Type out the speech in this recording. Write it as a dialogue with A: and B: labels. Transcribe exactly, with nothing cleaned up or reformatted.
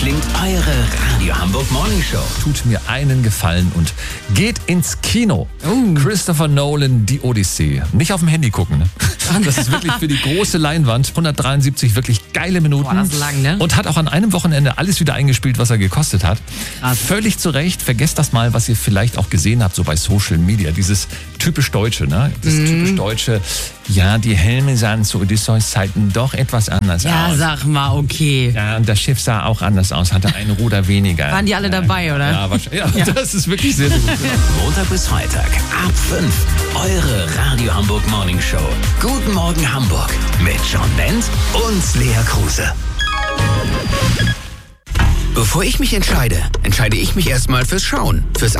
A: klingt eure Radio Hamburg Morning Show.
B: Tut mir einen Gefallen und geht ins Kino.
C: Oh.
B: Christopher Nolan, die Odyssee. Nicht auf dem Handy gucken, ne? Das ist wirklich für die große Leinwand. hundertdreiundsiebzig wirklich geile Minuten.
C: Boah, das ist lang, ne?
B: Und hat auch an einem Wochenende alles wieder eingespielt, was er gekostet hat.
C: Krass.
B: Völlig zu Recht. Vergesst das mal, was ihr vielleicht auch gesehen habt, so bei Social Media. Dieses typisch Deutsche, ne? Das
C: Mhm.
B: typisch Deutsche. Ja, die Helme sahen zu Odysseus Zeiten doch etwas anders
C: Ja,
B: aus.
C: sag mal, okay.
B: Ja, und das Schiff sah auch anders aus, hatte ein Ruder weniger.
C: Waren die alle
B: ja,
C: dabei, oder?
B: Ja, wahrscheinlich. Ja, ja, das ist wirklich sehr, sehr gut.
A: Montag bis Freitag ab fünf. Eure Radio Hamburg Morning Show. Guten Morgen Hamburg mit John Bent und Lea Kruse. Bevor ich mich entscheide, entscheide ich mich erstmal fürs Schauen. Fürs